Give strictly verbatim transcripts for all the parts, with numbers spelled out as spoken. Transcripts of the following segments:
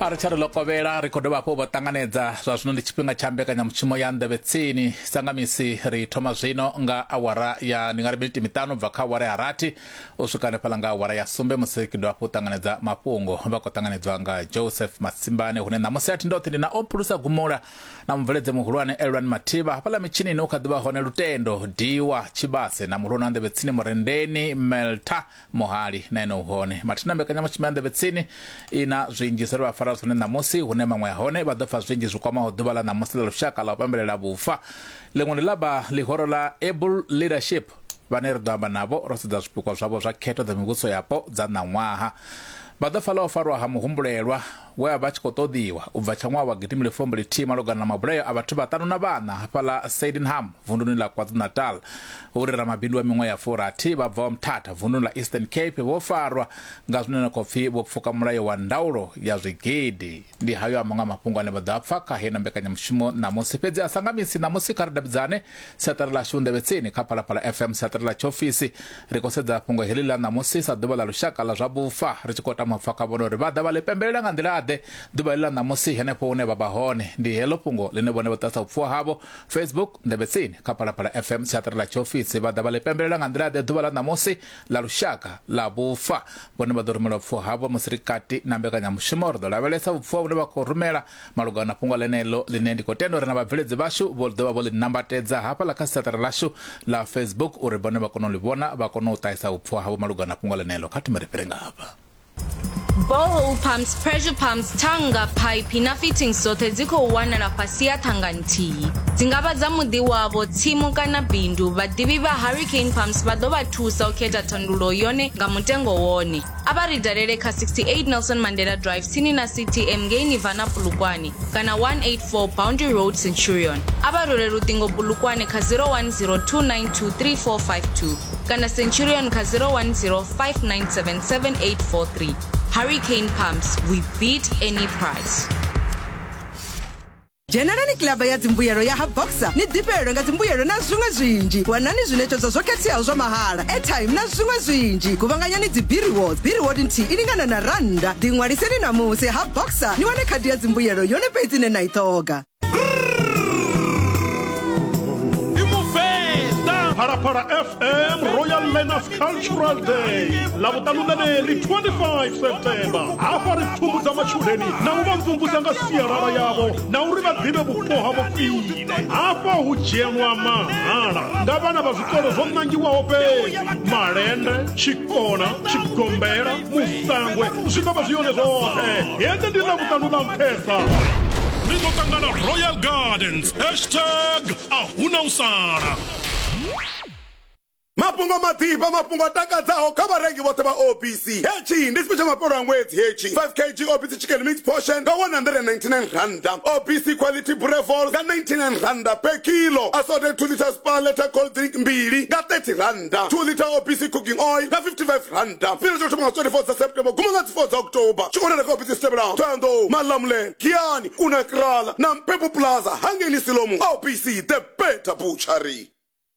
Arichari lokovela rikodoba po batanganedza zwa zwino ndi tshifhinga tsha mbekanyamushumo ya Ndebetsini sangamisi ri thoma zwino nga awara ya ningari miniti mitano bva kha awara ya rathi u swikane phala nga awara ya sumbe musi kido apo tanganedza mafhungo vha khou tanganedzwa nga Joseph Masimbane hune namusi athi ndothi ndi na Ophulusa Gumula na mveledze muhulwane Elwan Mathiba phala mitshini no khaḓivha hone Lutendo Diwa Chibase na muhulwane Ndebetsini Murendeni Melta Mohali na eno hone mathina mbekanyamushumo ya Ndebetsini ina zwinjisero fara zwone namusi hune mamwe hone vha ḓo fa zwinji zwikwamaho ḓuvha la namusi ḽa lushaka ḽa u pembelela vhufa ḽiṅwe ḽi ḽaba ḽihoro ḽa Able Leadership vhane ri ḓo amba navho ro sedza zwipikwa zwavho zwa khetho dza mivhuso yapo dza ṋaṅwaha vha ḓo fa ḽa u farwa ha muhumbulelwa we a vha tshi khou ṱoḓiwa u bva tsha ṅwaha wa gidimile fumbi ḽithihi malugana na mabulayo a vhathu vhaṱanu na vhana hafhaḽa Sydenham vunduni ḽa KwaZulu-Natal uri ramabindu wa miṅwe ya furathi vha bvaho Mthatha vunduni ḽa Eastern Cape vho farwa nga zwine na khou pfi vho pfuka mulayo wa ndaulo ya zwigidi ndi hayo a maṅwe mafhungo ane vha ḓo a pfa kha heino mbekanyamushumo namusi fhedzi a sangamisi namusi kha ri davhidzane siaṱari ḽashu Ndebetsini kha Phalaphala F M siaṱari ḽa tshiofisi ri khou sedza fhungo heḽi ḽa namusi sa ḓuvha ḽa lushaka ḽa zwa vhufa ri tshi khou tama pfa kha vhone uri vha ḓa vha ḽi pembelela nga nḓila ḓe ḓuvha ḽa namusi henefho hune vha vha hone ndi heḽo fhungo ḽine vhone vha ṱasa upfuwa havho Facebook Ndebetsini kha Phalaphala F M siaṱari ḽa tshiofisi vha ḓa vha ḽi pembelela nga nḓila ḓe ḓuvha ḽa namusi ḽa lushaka ḽa vhufa vhone vha ḓo rumela upfuwa havho musi ri kati na mbekanyamushumo ri ḓo lavhelesa vhupfuwa vhune vha khou rumela malugana na fhungo ḽeneḽo ḽine ndi khou tenda uri na vhabveledzi vhashu vho ḓovha vho ḽi nambatedza hafhaḽa kha siaṱari ḽashu ḽa Facebook uri vhone vha kone u ḽi vhona vha kone u ṱahisa vhupfuwa havho malugana na fhungo ḽeneḽo kha thumele fhire nga hafha. Borehole pumps, pressure pumps, tanga, pipe na fittings zote dziko wanala fhasi ya thanga nthihi. Dzi ngavha dza muḓi wavho, tsimu kana bindu, vhaḓivhi vha Hurricane Pumps vha ḓo vha thusa u khetha thandulo yone nga mutengo wone. A vha ri dalele kha sixty-eight Nelson Mandela Drive tsini na C T M ngei Nivana Polokwane kana one eighty-four Boundary Road Centurion. A vha role luṱingo Polokwane kha zero one zero two nine two three four five two kana Centurion kha zero one zero five nine seven seven eight four three. Hurricane Pumps, we beat any price. Generally Club ya dzimbuyelo ya Boxer ni dipelo nga dzimbuyelo na zwinwe zwinji wanani zwineto zwo khetheaho zwa mahala airtime na zwinwe zwinji kuvhanganya ni dzi beer rewards beer reward nthi ilingana na randa ḓiṅwaliseni namusi ha Boxer ni wane khadi ya dzimbuyelo yone fhedzi ne na i ṱhoga. Phalaphala F M Royal Learners Cultural Day lavutanu twenty-five September afa ri pfhumbudza machudeni na u vha mvumvusa nga sialala yavo na uri vha ḓivhe vhupo havho khwine afa hu dzhenwa mahala nga vhana vha zwikolo zwo ṋangiwaho fhedzi Malende, Tshikona, Tshigombela, Musangwe zwi ḓo vha zwi yone zwoṱhe hende ndi lavutanu ḽa nṱhesa ri ḓo ṱangana Royal Gardens hashtag ahuna usala. Mapungo matiba mapungo takadzaho kha vharengi vhoṱhe vha O P C hechi ndi special maporo a ṅwedzi hechi five kilograms O P C chicken mix portion nga one hundred ninety-nine randa O P C quality breakfast nga ninety-nine randa per kilo assorted two liters per liter cold drink mbili nga thirty randa two liter O P C cooking oil nga fifty-five randa fhira tsho thoma nga twenty-fourth September guma nga fourth October chikonela ka O P C stable Thando Malamulele Kiani Kunakrala na Mpepu Plaza hangeni Silomu O P C the better butchery.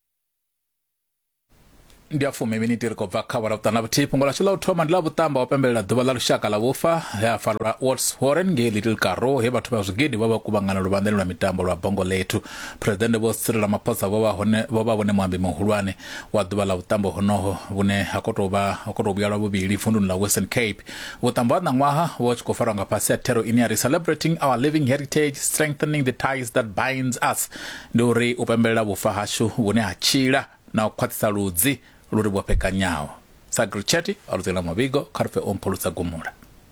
Ndi a fumi miniti ri khou bva kha vhalavhuṱana vhuthihi fhungo ḽashu ḽa u thoma ndi ḽa vhuṱamba u pembelela ḓuvha ḽa lushaka ḽa vhufa ya farwa Oudtshoorn ngei Little Karoo he vhathu vha zwigidi vha vha kuvhangana luvhanḓeni lwa mitambo lwa bongo lethu President Vho Cyril Ramaphosa vho vha hone vho vha vhone muambi muhulwane wa ḓuvha ḽa vhuṱambo honoho vhune ha khou tou vha ha khou tou vhuya lwa vhuvhili vunduni ḽa Western Cape vhuṱambo ha ṋaṅwaha vho tshi khou farwa nga fhasi ya thero ine ya ri celebrating our living heritage strengthening the ties that binds us ndi uri u pembelela vhufa hashu vhune ha tshila na u khwaṱhisa ludzi luri bwapekanyaho Sagri Chetty aluzela mabigo karfe Ophulusa Gumula.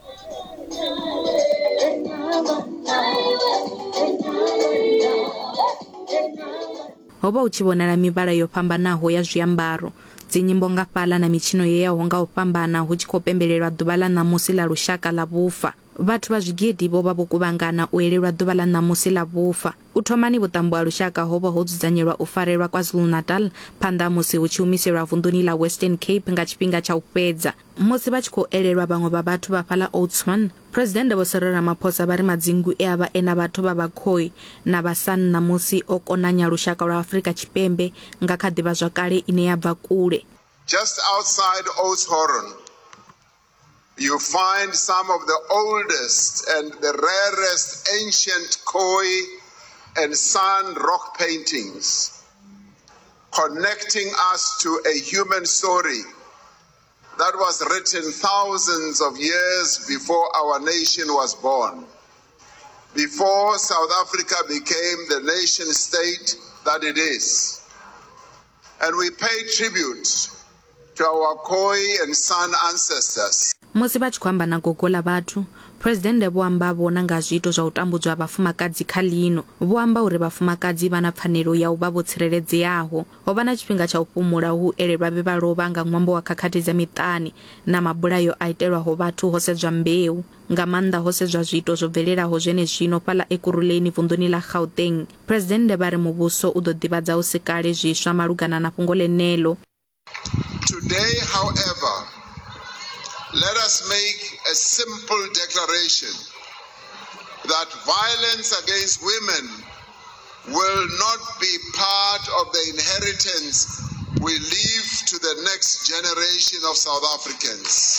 Hoba u tshi vhonala mivhala yo fhambanaho ya zwiambaro dzinyimbo nga fhaḽa na mitshino yeyaho nga u fhambana hu tshi khou pembelelwa ḓuvha ḽa ṋamusi ḽa lushaka ḽa vhufa vhathu vha zwigidi vho vha vho kuvhangana u elelwa ḓuvha ḽa ṋamusi ḽa vhufa u thomani vhuṱambo ha lushaka ho vha ho dzudzanyelwa u farelwa KwaZulu-Natal phanḓa musi hu tshi humiselwa vunḓuni ḽa Western Cape nga tshifhinga tsha u fhedza musi vha tshi khou elelwa vhaṅwe vha vhathu vha fhaḽa Oudtshoorn President Vho Cyril Ramaphosa vha ri madzingu e a vha ena vhathu vha Bakhoi na Basan ṋamusi o konanya lushaka lwa Afrika Tshipembe nga kha ḓivha zwakale ine ya bva kule. Just outside Oudtshoorn you find some of the oldest and the rarest ancient koi and sun rock paintings, connecting us to a human story that was written thousands of years before our nation was born, before South Africa became the nation state that it is. And we pay tribute to our koi and sun ancestors. Musi vha tshi khou amba na gogo la vhathu, President vho amba vhona nga zwiito zwa u tambudzwa ha vhafumakadzi kha lino. Vho amba uri vhafumakadzi vha na pfanelo ya u vha vho tsireledzeaho. Ho vha na tshifhinga tsha u fhumula hu elelwa vhe vha lovha nga ṅwambo wa khakhathi dza miṱani na mabulayo a itelwaho vhathu ho sedzwa mbeu. Nga maanḓa ho sedzwa zwiito zwo bvelelaho zwenezwino fhaḽa Ekurhuleni vunḓuni ḽa Gauteng. President vha ri muvhuso u ḓo ḓivhadza u si kale zwiswa malugana na fhungo ḽenelo. Today, however, let us make a simple declaration that violence against women will not be part of the inheritance we leave to the next generation of South Africans.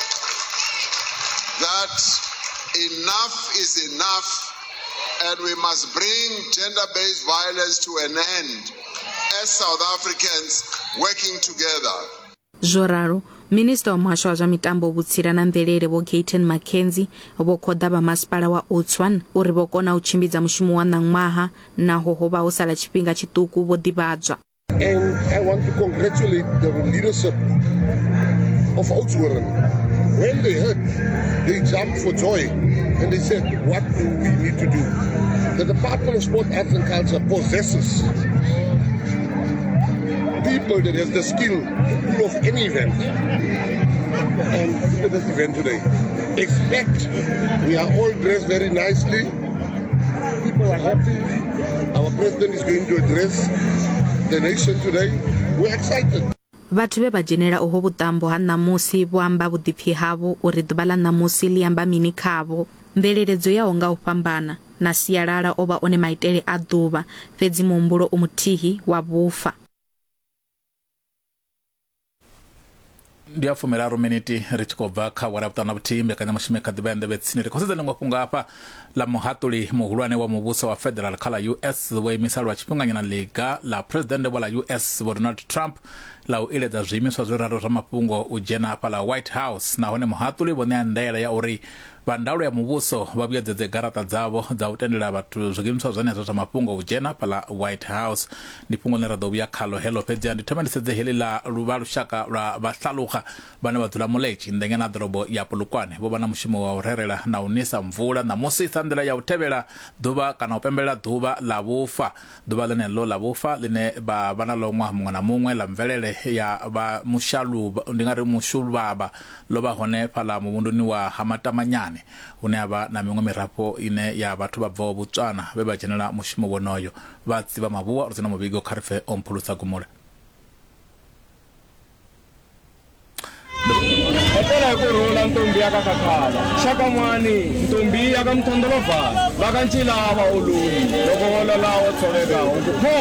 That enough is enough, and we must bring gender-based violence to an end as South Africans working together. Zworaro, Minister wa Muhasho wa zwa mitambo vhutsila na mvelele vho Gayton Mackenzie vho khoḓa vha masipala wa Oudtshoorn uri vho kona u tshimbidza mushumo wa ṋaṅwaha naho ho vha ho sala tshifhinga tshiṱuku vho ḓivhadzwa. And I want to congratulate the leadership of Oudtshoorn. When they heard, they jumped for joy and they said, what do we need to do? The Department of Sport, Arts and Culture possesses people that has the skill to pull off any event. And look at this event today. Expect, we are all dressed very nicely. People are happy. Our president is going to address the nation today. We're excited. Vhathu vhe vha dzhenela uho vhuṱambo ha ṋamusi vho amba vhuḓipfi havho uri ḓuvha ḽa ṋamusi ḽi amba mini khavho. Mveleledzo yaho nga u fhambana na sialala o vha one maitele a ḓuvha, fhedzi muhumbulo u muthihi wa vhufa. ndi a fumiraru miniti ri tshi khou bva kha wara vhuṱana vhuthihi mbekanyamushumo kha ḓivha ya nḓevhe tsini ri khou sedza ḽiṅwe fhungo hafha ḽa muhaṱuli muhulwane wa muvhuso wa federal kha ḽa U S vho imisa lwa tshifhinganyana ḽiga ḽa president vho ḽa U S vho Donald Trump ḽa u iledza zwiimiswa zwiraru zwa mafhungo u dzhena hafha ḽa White House, nahone muhaṱuli vho ṋea ndaela ya uri vha ndaulo ya muvhuso vha vhuyedzedze garaṱa dzavho dza u tendela vhathu zwiimiswa zwenezwo zwa mafhungo u dzhena hafha ḽa White House. Ndi fhungo ḽine ra ḓo vhuya khaḽo heḽo fhedziha ndi thoma ndi sedze heḽi ḽa luvha lushaka lwa vhahlaluka vhane vha dzula muletshi ndenge na ḓorobo ya Polokwane vho vha na mushumo wa u rerela na u nisa mvula ṋamusi sa nḓila ya u tevhela ḓuvha kana u pembelela ḓuvha ḽa vhufa, ḓuvha ḽeneḽo ḽa vhufa ḽine vha vha na ḽo ṅwaha muṅwe na muṅwe ḽa mvelele ya vha mushaluba ndi nga ri mushuluvhavha ḽo vha hone fhaḽa muvhunduni wa Hamatamanyane hune havha na miṅwe mirafho ine ya vhathu vha bvaho Botswana vhe vha dzhenela mushumo wonoyo. Vha tsivha mavhuwa uri dzina muvhigo kha rife o mphulusa gumule. Etela kurula ntombi yakakakhala shakamwani ntombi yakamthondolovana vakanchilava ulumi loko vola lawo tshovekawo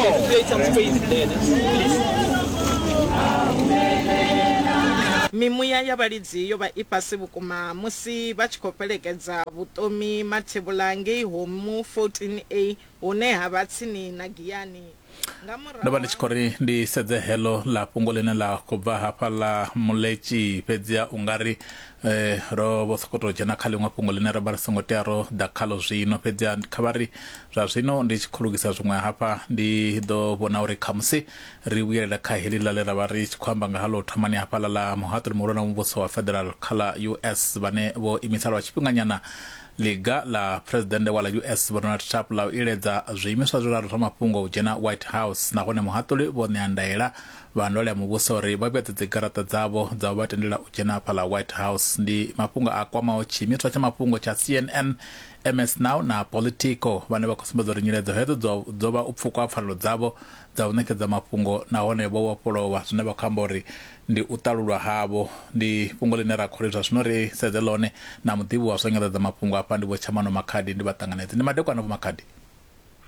mimuya ya vhalidziyo vha i fhasi vhukuma musi vha tshi khou fhelekedza vhuṱomi mathebula ngei homu fourteen A hune ha vha tsini na Giyani. ndo vha ndi tshi khou ri ndi sedze heḽo ḽa fhungo ḽine ḽa khou bva hafha ḽa muletshi fhedziha u nga ri eh, ro vho sokou tou dzhena kha ḽiṅwe fhungo ḽine ro vha ri songo tea ro ḓa khaḽo zwino fhedziha kha vha ri zwa zwino ndi tshi khou lugisa zwiṅwe hafha ndi ḓo vhona uri khamusi ri vhuyelela kha heḽi ḽa ḽe ra vha ri tshi khou amba nga haḽo thomani hafhaḽa ḽa muhaṱuli muhulwane wa muvhuso wa federal kha ḽa U S vhane vho imisa lwa tshifhinganyana liga la president wa la U S Donald Trump la u iledza zwiimiswa zwiraru zwa mafhungo u dzhena White House, nahone muhaṱuli vho ṋea ndaela vhandole ya muvhuso uri vha vhuyedzedze garaṱa dzavho dza u vha tendela u dzhena hafha ḽa White House. Ndi mafhungo a kwamaho tshiimiswa tsha mafhungo tsha C N N, M S Now na Politico vhane vha khou sumbedza uri nyiledzo hedzo dzo vha u pfukwa pfanelo dzavho dza u ṋekedza mafhungo nahone vho vhofholowa zwine vha khou amba uri ndi u ṱalulwa havho. Ndi fhungo ḽine ra khou ri zwa zwino ri sedze ḽone na muḓivhi wa zwa nyanḓadza mafhungo hafha ndi vho Chamano Makhadi ndi vha ṱanganedzi. Ndi madekwana vho Makhadi.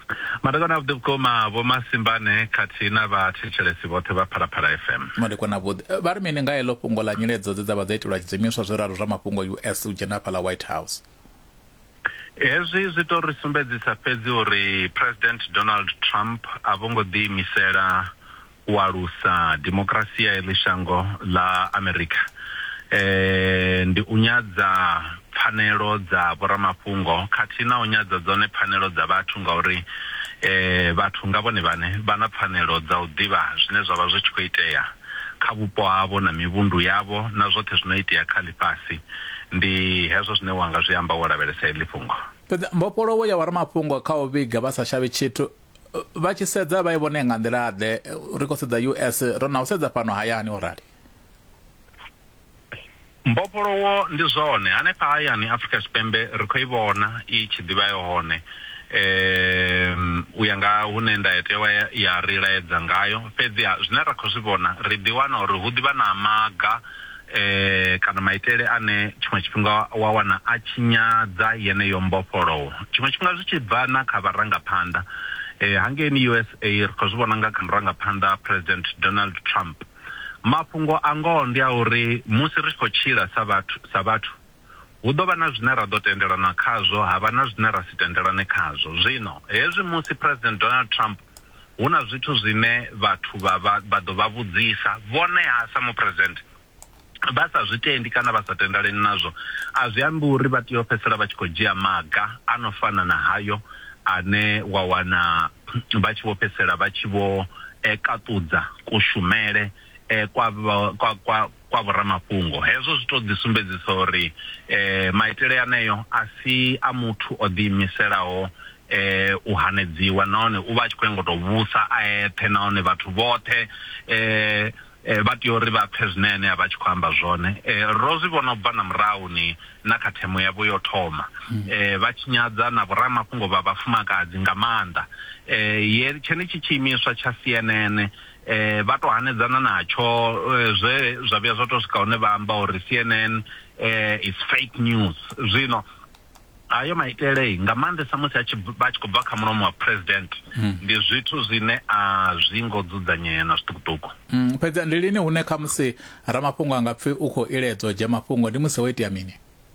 madakona vhukuma vho Masimbane khathihi na vhathetshelesi vhoṱhe vha Phalaphala F M. Madakona vhuḓi vha ri mini nga heḽo fhungo ḽa nyiledzo dze dza vha dza itelwa tshiimiswa zwiraru zwa mafhungo U S u dzhena fhaḽa White House? Hezwi zwi tou ri sumbedzisa fhedzi uri President Donald Trump a vho ngo ḓiimisela u alusa dimokirasi ya heḽi shango ḽa Amerika. Eh, ndi u nyadza pfanelo dza vhoramafhungo khathihi na u nyadza dzone pfanelo dza vhathu ngauri eh, vhathu nga vhone vhane vha na pfanelo dza u ḓivha zwine zwa vha zwi tshi khou itea kha vhupo havho na mivhundu yavho na zwoṱhe zwino itea kha ḽifhasi. Ndi hezwo zwine wanga zwi amba wo lavhelesa heḽi fhungo. Fhedzi mbofholowo ya vhoramafhungo kha u vhiga vha sa shavhi tshithu vha tshi sedza vha i vhone nga nḓila ḓe ri khou sedza U S ro na u sedza fhano hayani o rali. Mbofholowo ndi zwone hanefha hayani Afrika Tshipembe ri khou i vhona i tshi ḓivha yo hone eh u ya nga hune ndayotewa ya ri laedza ngayo. Fhedzi zwine ra khou zwi vhona ri ḓiwana uri hu ḓivha na maga eh kana maitele ane tshiṅwe tshifhinga wa wana a tshinyadza yeneyo mbofholowo. Tshiṅwe tshifhinga zwi tshi bva na kha vharangaphanḓa eh hangeni U S A ri khou zwi vhona nga kha murangaphanḓa President Donald Trump. Mafhungo a ngoho ndi a uri musi ri khou tshila sa vhathu sa vhathu hu ḓo vha na zwine ra ḓo tendelana khazwo havha na zwine ra si tendelane khazwo. Zwino hezwi musi President Donald Trump hu na zwithu zwine vhathu vha vha ḓo vha vhudzisa vhone ha sa mu president vha sa zwi tendi kana vha sa tendelani nazwo, a zwi ambi uri vha tea u fhedzisela vha tshi khou dzhia maga a no fana na hayo ane wa wana vha tshi vho fhedzisela vha tshi vho kaṱudza kushumele eh kwa kwa kwa kwa vhoramafhungo. Hezwo zwi to ḓisumbedzisa uri eh maitele aneyo a si a muthu o ḓiimiselaho eh u hanedziwa nahone u vha tshi khou ngo to vhusa a eṱhe nahone vhathu vhoṱhe eh vha tea uri vha phe zwine ane a vha tshi khou amba zwone. Eh ro zwi vhona u bva na murahu ni na kha themo yavho yo thoma eh vha tshinyadza na vhoramafhungo vha vhafumakadzi nga maanḓa. Eh tshenetshi tshiimiswa tsha C N N eh vha to hanedzana natsho zwe zwa vhuya zwa to swika hune vha amba uri C N N eh is fake news. Zwino ayo maitele nga maanḓesa musi a tshi vha tshi khou bva kha mulomo wa president ndi zwithu zwine a zwi ngo dzudzanyea na zwiṱukuṱuku. Fhedzi ndi lini hune kha musi ramafhungo anga pfi u khou iledza dzha mafhungo ndi musi wo itea mini?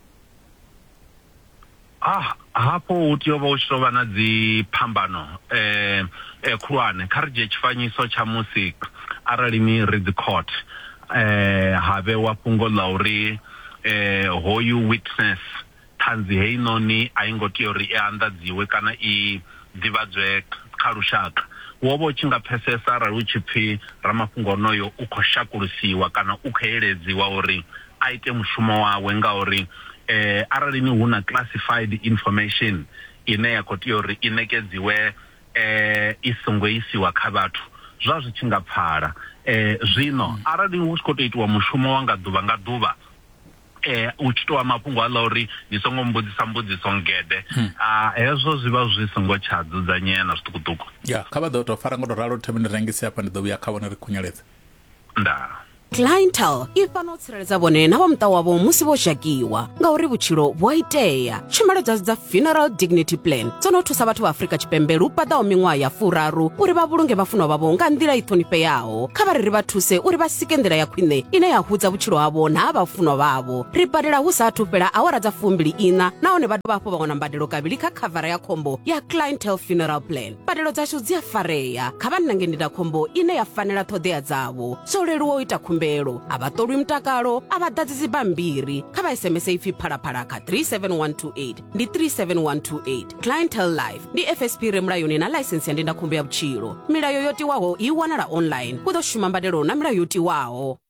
Ah, hapo hu tea u vha hu tshi tou vha na dzi phambano eh khulwane. Kha ri dzhie tshifanyiso tsha musi arali ni ri dzi court eh ha vhewa fhungo ḽa uri eh hoyu witness ṱhanzi heinoni a i ngo tea uri i anḓadziwe kana i ḓivhadzwe kha lushaka. Wo vha u tshi nga pfesesa arali hu tshi pfi ramafhungo onoyo u khou shakulusiwa kana u khou eledziwa uri a ite mushumo wawe ngauri eh arali ni hu na classified information ine ya khou tea uri i ṋekedziwe eh i songo isiwa kha vhathu zwa zwi tshi nga pfala. Eh zwino arali hu tshi khou tou itiwa mushumo wa nga ḓuvha nga ḓuvha eh u tshi toa mafhungo aḽa uri ni songo mbudzisa mbudziso ngede a hezwo zwi vha zwi songo tsha dzudzanyea na zwiṱukuṱuku. Ya kha vha ḓo tou fara ngo tou ralo themini rengisi hafha ndi ḓo vhuya kha vhone ri khunyeledza. Ndaa. Clientele i fano u tsireledza vhone na vha muṱa wavho musi vho dzhakiwa ngauri vhutshilo vhu a itea. Tshumelo dza dza Funeral Dignity Plan dzo no thusa vhathu vha Afrika Tshipembe lu paḓaho miṅwaha ya furaru uri vha vhulunge vhafunwa vhavho nga nḓila i ṱhonifheaho. Kha vha ri vha thuse uri vha sike nḓila ya khwine ine ya hudza vhutshilo havho na vhafunwa vhavho. Ri badela hu sa athu fhela awara dza fumbili ina nahone vha dovha hafhu vha wana mbadelo kavhili kha khavara ya khombo ya Clientele Funeral Plan. Badelo dzashu dzi a farea kha vha nange ndindakhombo ine ya fanela ṱhoḓea dzavho. Zwo leluwa u ita khumbelo a vha ṱolwi mutakalo a vha ḓadzi dzibammbiri kha vha S M S ipfi phalaphala kha three seven one two eight ndi three seven one two eight. Clientele Life ndi F S P re mulayoni na license ya ndindakhombo ya vhutshilo. Milayo yo tiwaho i wanala online u ḓo shuma mbadelo na milayo yo tiwaho.